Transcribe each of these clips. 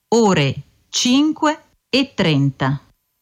ore 5:30.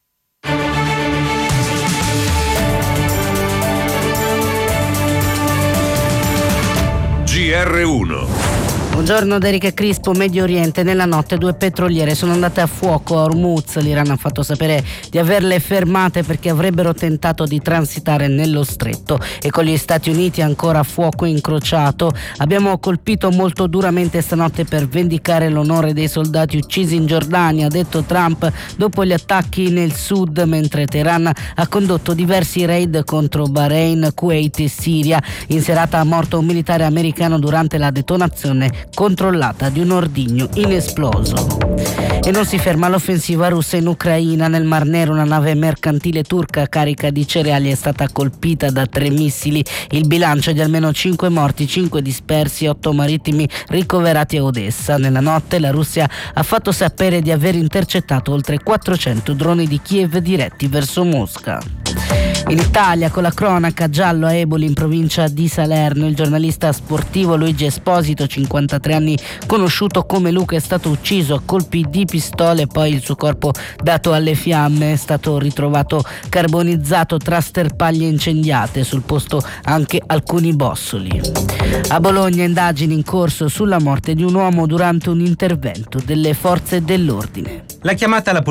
GR1. Buongiorno da Erika Crispo. Medio Oriente, nella notte 2 petroliere sono andate a fuoco a Hormuz. L'Iran ha fatto sapere di averle fermate perché avrebbero tentato di transitare nello stretto. E con gli Stati Uniti ancora a fuoco incrociato. Abbiamo colpito molto duramente stanotte per vendicare l'onore dei soldati uccisi in Giordania, ha detto Trump dopo gli attacchi nel sud, mentre Teheran ha condotto diversi raid contro Bahrain, Kuwait e Siria. In serata è morto un militare americano durante la detonazione controllata di un ordigno inesploso. E non si ferma l'offensiva russa in Ucraina. Nel Mar Nero una nave mercantile turca carica di cereali è stata colpita da 3 missili. Il bilancio è di almeno 5 morti, 5 dispersi, 8 marittimi ricoverati a Odessa. Nella notte la Russia ha fatto sapere di aver intercettato oltre 400 droni di Kiev diretti verso Mosca. In Italia, con la cronaca, giallo a Eboli in provincia di Salerno, il giornalista sportivo Luigi Esposito, 53 anni, conosciuto come Luca, è stato ucciso a colpi di pistole, poi il suo corpo dato alle fiamme è stato ritrovato carbonizzato tra sterpaglie incendiate, sul posto anche alcuni bossoli. A Bologna indagini in corso sulla morte di un uomo durante un intervento delle forze dell'ordine. La chiamata alla